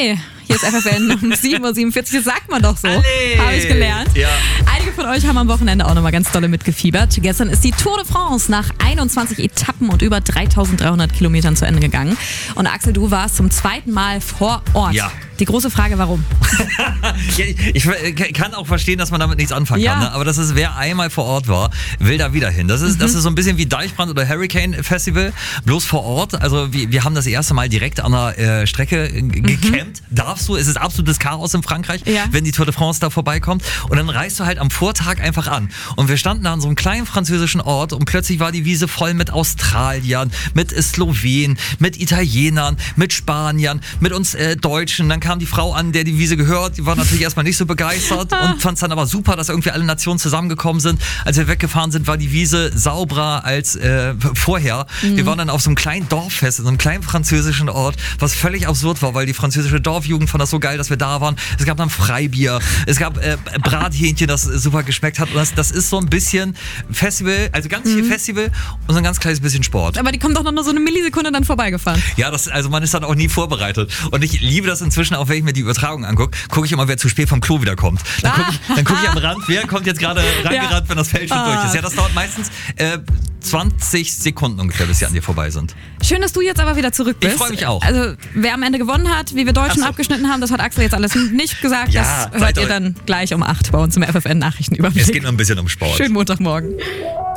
Nee, hier ist FFN um 7.47 Uhr, das sagt man doch so. Habe ich gelernt. Ja. Einige von euch haben am Wochenende auch nochmal ganz dolle mitgefiebert. Gestern ist die Tour de France nach 21 Etappen und über 3.300 Kilometern zu Ende gegangen. Und Axel, du warst zum zweiten Mal vor Ort. Ja. Die große Frage, warum? Ich kann auch verstehen, dass man damit nichts anfangen kann. Ne? Aber das ist, wer einmal vor Ort war, will da wieder hin. Das ist so ein bisschen wie Deichbrand oder Hurricane Festival, bloß vor Ort. Also wir haben das erste Mal direkt an der Strecke gecampt. Darfst du? Es ist absolutes Chaos in Frankreich, wenn die Tour de France da vorbeikommt. Und dann reist du halt am Vortag einfach an. Und wir standen da an so einem kleinen französischen Ort und plötzlich war die Wiese voll mit Australiern, mit Slowenen, mit Italienern, mit Spaniern, mit uns Deutschen. Dann kam die Frau an, der die Wiese gehört, die war natürlich erstmal nicht so begeistert und fand es dann aber super, dass irgendwie alle Nationen zusammengekommen sind. Als wir weggefahren sind, war die Wiese sauberer als vorher. Wir waren dann auf so einem kleinen Dorffest, in so einem kleinen französischen Ort, was völlig absurd war, weil die französische Dorfjugend fand das so geil, dass wir da waren. Es gab dann Freibier, es gab Brathähnchen, das super geschmeckt hat. Und das ist so ein bisschen Festival, also ganz viel Festival und so ein ganz kleines bisschen Sport. Aber die kommt doch noch so eine Millisekunde dann vorbeigefahren. Ja, also man ist dann auch nie vorbereitet. Und ich liebe das inzwischen, auch wenn ich mir die Übertragung angucke, gucke ich immer, wer zu spät vom Klo wiederkommt. Dann gucke ich am Rand, wer kommt jetzt gerade rangerannt, wenn das Feld schon durch ist. Ja, das dauert meistens 20 Sekunden ungefähr, bis sie an dir vorbei sind. Schön, dass du jetzt aber wieder zurück bist. Ich freue mich auch. Also, wer am Ende gewonnen hat, wie wir Deutschen abgeschnitten haben, das hat Axel jetzt alles nicht gesagt. Ja, das hört ihr dann gleich um 8 bei uns im FFN Nachrichtenüberblick. Es geht nur ein bisschen um Sport. Schönen Montagmorgen.